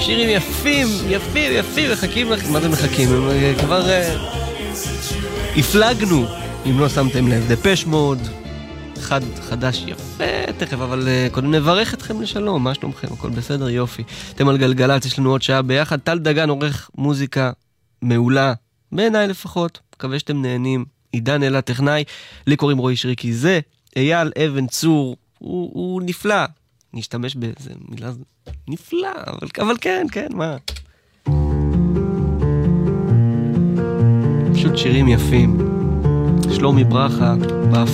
שירים יפים, מחכים לכם. מה זה מחכים? הם כבר הפלגנו, אם לא שמתם לב. דפש מוד, חדש יפה תכף, אבל קודם נברך אתכם לשלום. מה שלומכם? הכל בסדר? יופי. אתם על גלגלת, יש לנו עוד שעה ביחד. טל דגן עורך מוזיקה מעולה, בעיניי לפחות. מקווה שאתם נהנים. עידן אלה טכנאי, לי קוראים רועי שריקי. זה אייל אבן צור, הוא נפלא. נשתמש באיזה מילה נפלא, אבל כן, מה? פשוט שירים יפים. שלומי ברכה,